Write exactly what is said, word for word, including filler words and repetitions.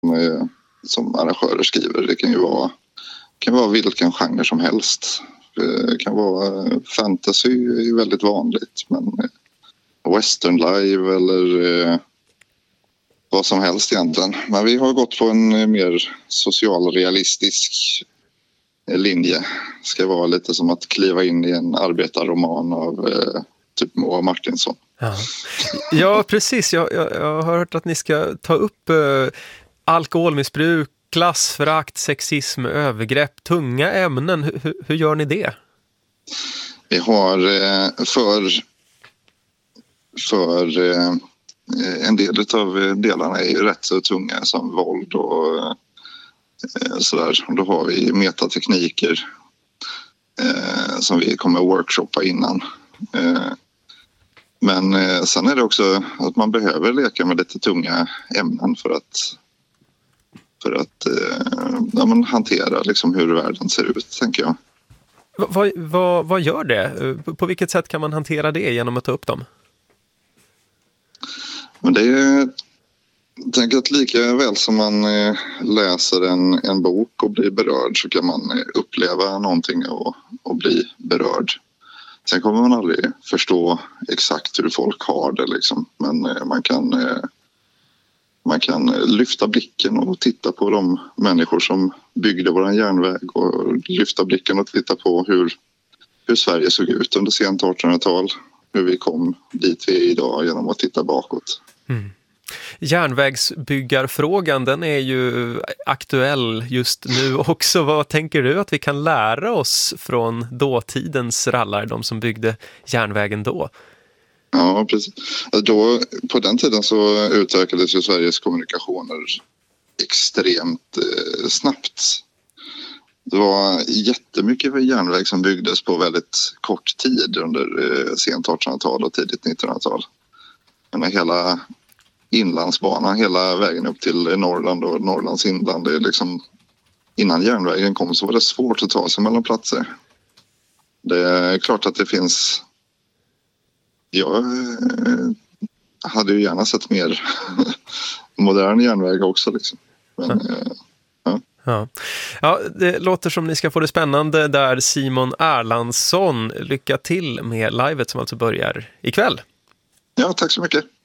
som, eh, som arrangörer skriver. Det kan ju vara, kan vara vilken genre som helst. Det kan vara fantasy, är väldigt vanligt, men western live eller eh, vad som helst egentligen. Men vi har gått på en mer socialrealistisk linje. Ska vara lite som att kliva in i en arbetarroman av eh, typ Moa Martinsson. Ja, ja precis. Jag, jag, jag har hört att ni ska ta upp eh, alkoholmissbruk, klassförakt, sexism, övergrepp, tunga ämnen. Hur, hur, hur gör ni det? Vi har eh, för, för eh, en del av delarna är ju rätt så tunga som våld och eh, sådär. Då har vi metatekniker eh, som vi kommer workshoppa innan. Eh, men eh, sen är det också att man behöver leka med lite tunga ämnen för att för att eh, ja, men hantera liksom hur världen ser ut, tänker jag. Vad, vad, vad gör det? På vilket sätt kan man hantera det genom att ta upp dem? Men det är, jag tänker att lika väl som man eh, läser en, en bok och blir berörd så kan man eh, uppleva någonting och, och bli berörd. Sen kommer man aldrig förstå exakt hur folk har det liksom. Men eh, man kan eh, man kan lyfta blicken och titta på de människor som byggde våran järnväg och lyfta blicken och titta på hur, hur Sverige såg ut under sent artonhundratal. Hur vi kom dit vi är idag genom att titta bakåt. Mm. Järnvägsbyggarfrågan, den är ju aktuell just nu också. Vad tänker du att vi kan lära oss från dåtidens rallar, de som byggde järnvägen då? Ja, precis. Då, på den tiden så utökades ju Sveriges kommunikationer extremt eh, snabbt. Det var jättemycket järnväg som byggdes på väldigt kort tid under eh, sent artonhundratal och tidigt nittonhundratal. Men hela inlandsbanan, hela vägen upp till Norrland och Norrlands inland, det är liksom, innan järnvägen kom så var det svårt att ta sig mellan platser. Det är klart att det finns... Jag hade ju gärna sett mer modern järnväg också liksom. Men, ja. Ja. Ja. Ja, det låter som ni ska få det spännande där. Simon Erlandsson, lycka till med livet som alltså börjar ikväll. Ja, tack så mycket.